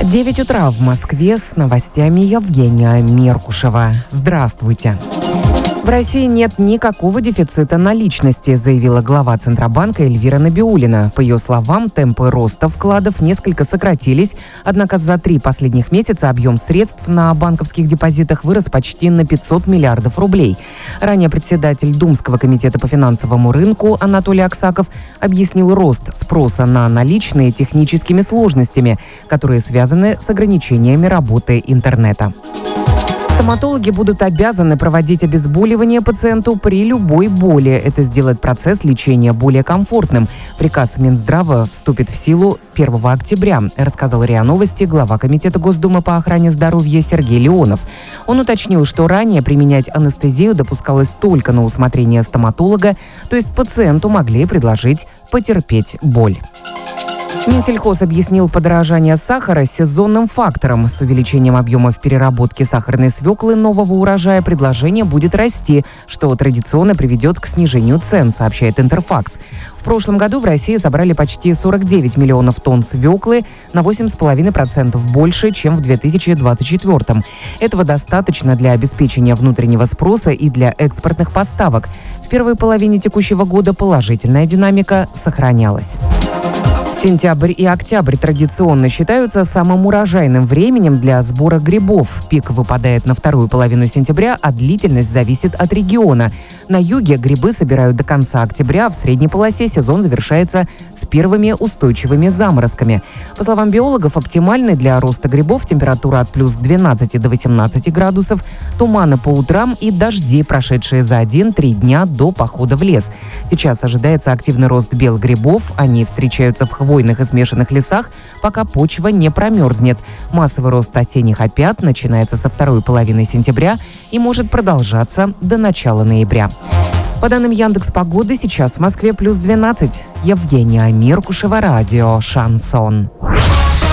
9 утра в Москве, с новостями Евгения Меркушева. Здравствуйте. В России нет никакого дефицита наличности, заявила глава Центробанка Эльвира Набиуллина. По ее словам, темпы роста вкладов несколько сократились, однако за 3 последних месяца объем средств на банковских депозитах вырос почти на 500 миллиардов рублей. Ранее председатель Думского комитета по финансовому рынку Анатолий Аксаков объяснил рост спроса на наличные техническими сложностями, которые связаны с ограничениями работы интернета. Стоматологи будут обязаны проводить обезболивание пациенту при любой боли. Это сделает процесс лечения более комфортным. Приказ Минздрава вступит в силу 1 октября, рассказал РИА Новости глава Комитета Госдумы по охране здоровья Сергей Леонов. Он уточнил, что ранее применять анестезию допускалось только на усмотрение стоматолога, то есть пациенту могли предложить потерпеть боль. Минсельхоз объяснил подорожание сахара сезонным фактором. С увеличением объемов переработки сахарной свеклы нового урожая предложение будет расти, что традиционно приведет к снижению цен, сообщает Интерфакс. В прошлом году в России собрали почти 49 миллионов тонн свеклы, на 8,5% больше, чем в 2024. Этого достаточно для обеспечения внутреннего спроса и для экспортных поставок. В первой половине текущего года положительная динамика сохранялась. Сентябрь и октябрь традиционно считаются самым урожайным временем для сбора грибов. Пик выпадает на вторую половину сентября, а длительность зависит от региона. На юге грибы собирают до конца октября, а в средней полосе сезон завершается с первыми устойчивыми заморозками. По словам биологов, оптимальной для роста грибов температура от плюс 12 до 18 градусов, туманы по утрам и дожди, прошедшие за 1-3 дня до похода в лес. Сейчас ожидается активный рост белых грибов. Они встречаются в хвойных и смешанных лесах, пока почва не промерзнет. Массовый рост осенних опят начинается со второй половины сентября и может продолжаться до начала ноября. По данным Яндекс.Погоды, сейчас в Москве плюс 12. Евгения Меркушева, радио «Шансон».